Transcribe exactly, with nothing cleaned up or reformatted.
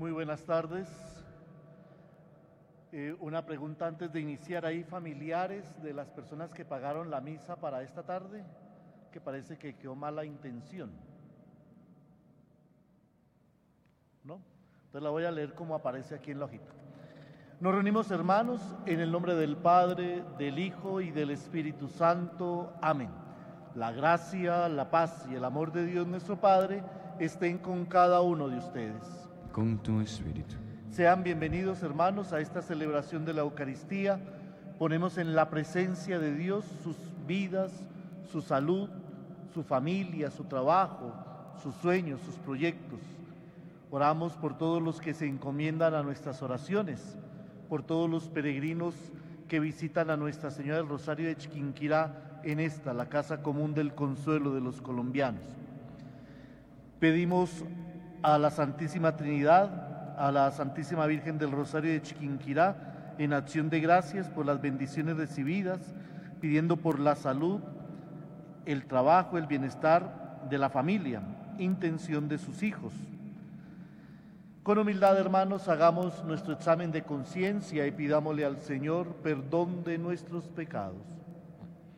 Muy buenas tardes. Eh, una pregunta antes de iniciar. ¿Hay familiares de las personas que pagaron la misa para esta tarde? Que parece que quedó mala intención. ¿No? Entonces la voy a leer como aparece aquí en la hojita. Nos reunimos, hermanos, en el nombre del Padre, del Hijo y del Espíritu Santo. Amén. La gracia, la paz y el amor de Dios nuestro Padre estén con cada uno de ustedes. Con tu espíritu. Sean bienvenidos, hermanos, a esta celebración de la Eucaristía. Ponemos en la presencia de Dios sus vidas, su salud, su familia, su trabajo, sus sueños, sus proyectos. Oramos por todos los que se encomiendan a nuestras oraciones, por todos los peregrinos que visitan a Nuestra Señora del Rosario de Chiquinquirá en esta, la Casa Común del Consuelo de los colombianos. Pedimos a la Santísima Trinidad, a la Santísima Virgen del Rosario de Chiquinquirá, en acción de gracias por las bendiciones recibidas, pidiendo por la salud, el trabajo, el bienestar de la familia, intención de sus hijos. Con humildad, hermanos, hagamos nuestro examen de conciencia y pidámosle al Señor perdón de nuestros pecados.